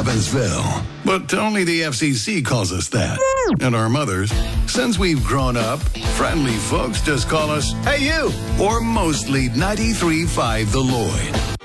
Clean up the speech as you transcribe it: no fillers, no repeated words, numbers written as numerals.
Evansville. But only the FCC calls us that. And our mothers, since we've grown up, friendly folks just call us, "Hey you!" Or mostly 93.5 The Lloyd.